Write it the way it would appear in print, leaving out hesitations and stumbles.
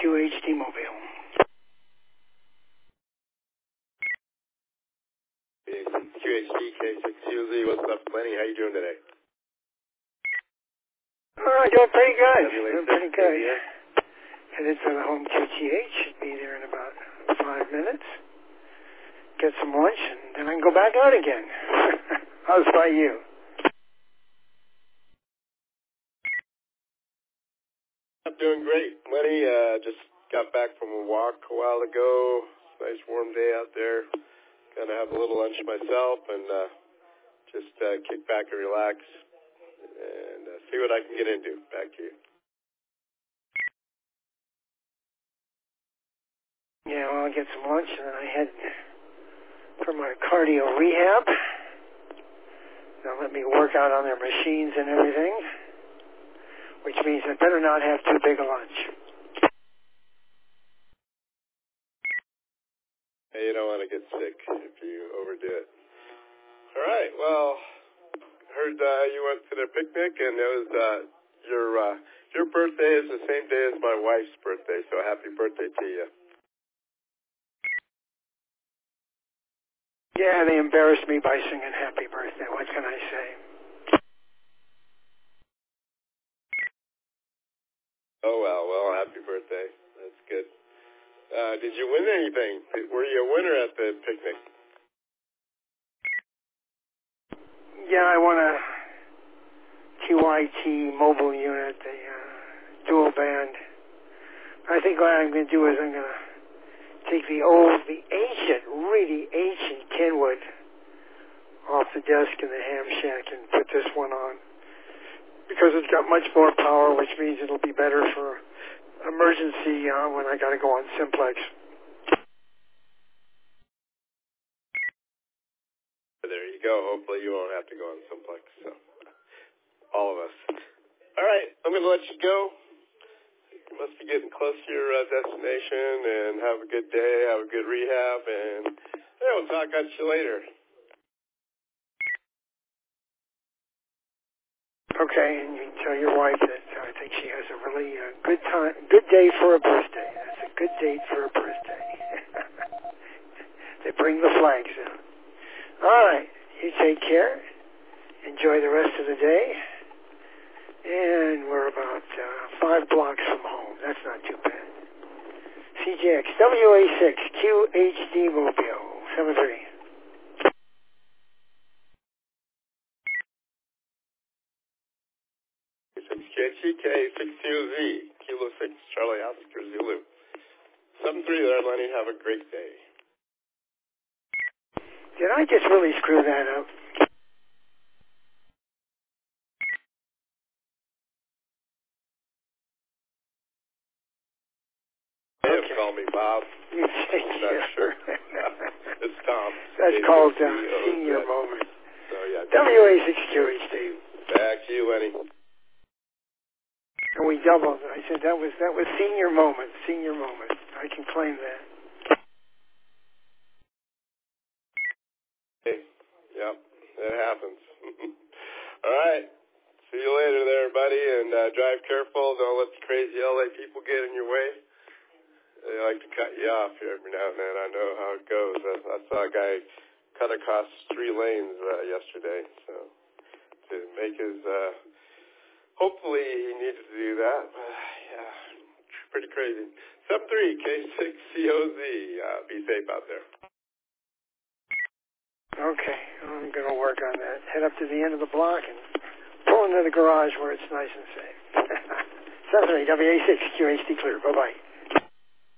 QHD Mobile. QHD K6QZ, what's up, Lenny? How you doing today? Doing pretty good. Doing pretty good. Headed for the home QTH. Should be there in about 5 minutes. Get some lunch, and then I can go back out again. How's about you? I'm doing great. Lenny, just got back from a walk a while ago. Nice warm day out there. Gonna have a little lunch myself and just kick back and relax and see what I can get into. Back to you. Yeah, well, I'll get some lunch and then I head for my cardio rehab. They'll let me work out on their machines and everything, which means I better not have too big a lunch. Hey, you don't want to get sick if you overdo it. All right, well, heard you went to the picnic, and it was your birthday is the same day as my wife's birthday, so happy birthday to you. Yeah, they embarrassed me by singing happy birthday. What can I say? Oh, well, happy birthday. That's good. Did you win anything? Were you a winner at the picnic? Yeah, I won a QIT mobile unit, the dual band. I think what I'm going to do is I'm going to take the really ancient Kenwood off the desk in the ham shack and put this one on. Because it's got much more power, which means it'll be better for emergency when I got to go on simplex. There you go. Hopefully you won't have to go on simplex. So, all of us. All right, I'm going to let you go. You must be getting close to your destination, and have a good day, have a good rehab, and we'll talk at you later. Okay, and you can tell your wife that I think she has a really good day for a birthday. That's a good date for a birthday. They bring the flags in. All right, you take care. Enjoy the rest of the day. And we're about 5 blocks from home. That's not too bad. CJX WA6 QHD Mobile 73. KHK6QZ, Kilo 6, Charlie Oscar Zulu. 7-3 there, Lenny. Have a great day. Did I just really screw that up? Okay. Call me Bob. You take I'm not sure. It's Tom. That's called senior moment. So, yeah. WA6QHD. Back to you, Lenny. And we doubled. I said that was senior moment. Senior moment. I can claim that. Hey, yep, that happens. All right. See you later there, buddy, and drive careful. Don't let the crazy LA people get in your way. They like to cut you off every now and then. I know how it goes. I saw a guy cut across 3 lanes yesterday, so to make his, hopefully he needed to do that. Yeah, pretty crazy. 7-3, K6COZ. Be safe out there. Okay, I'm going to work on that. Head up to the end of the block and pull into the garage where it's nice and safe. 7-3, WA6 QHD clear. Bye-bye.